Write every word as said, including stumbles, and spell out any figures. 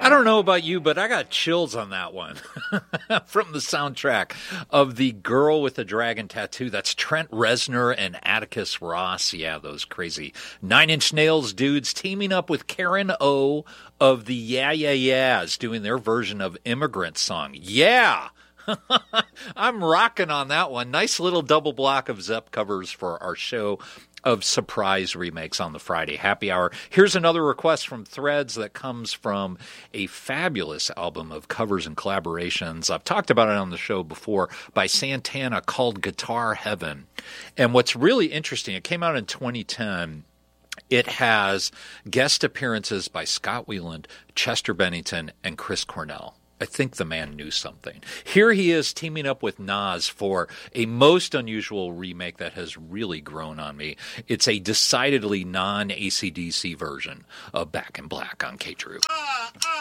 I don't know about you, but I got chills on that one from the soundtrack of The Girl with the Dragon Tattoo. That's Trent Reznor and Atticus Ross. Yeah, those crazy Nine Inch Nails dudes teaming up with Karen O of the Yeah Yeah Yeahs doing their version of Immigrant Song. Yeah! I'm rocking on that one. Nice little double block of Zepp covers for our show of surprise remakes on the Friday Happy Hour. Here's another request from Threads that comes from a fabulous album of covers and collaborations. I've talked about it on the show before, by Santana, called Guitar Heaven. And what's really interesting, it came out in twenty ten. It has guest appearances by Scott Weiland, Chester Bennington, and Chris Cornell. I think the man knew something. Here he is teaming up with Nas for a most unusual remake that has really grown on me. It's a decidedly non-A C D C version of Back in Black on K-True.